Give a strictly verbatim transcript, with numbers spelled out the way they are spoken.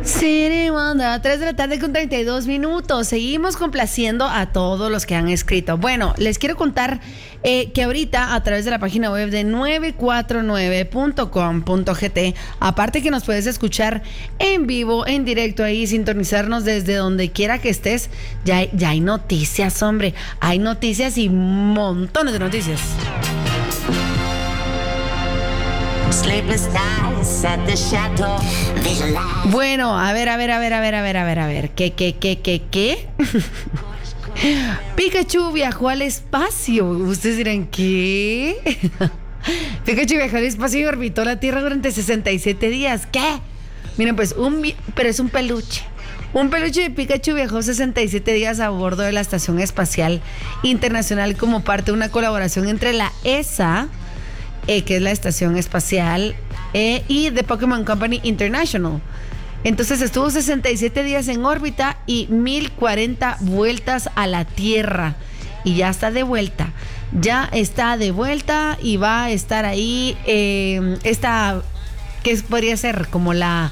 City Wanda, tres de la tarde con treinta y dos minutos. Seguimos complaciendo a todos los que han escrito. Bueno, les quiero contar eh, que ahorita a través de la página web de nueve cuatro nueve punto com punto gt, aparte que nos puedes escuchar en vivo, en directo ahí, sintonizarnos desde donde quiera que estés, ya hay, ya hay noticias, hombre. Hay noticias y montones de noticias. Bueno, a ver, a ver, a ver, a ver, a ver, a ver, a ver. ¿Qué, qué, qué, qué, qué? Pikachu viajó al espacio. Ustedes dirán, ¿qué? Pikachu viajó al espacio y orbitó la Tierra durante sesenta y siete días. ¿Qué? Miren, pues, un, pero es un peluche. Un peluche de Pikachu viajó sesenta y siete días a bordo de la Estación Espacial Internacional como parte de una colaboración entre la E S A, Eh, que es la Estación Espacial, eh, y The Pokémon Company International. Entonces estuvo sesenta y siete días en órbita y mil cuarenta vueltas a la Tierra. Y ya está de vuelta. Ya está de vuelta y va a estar ahí. Eh, esta, que podría ser como la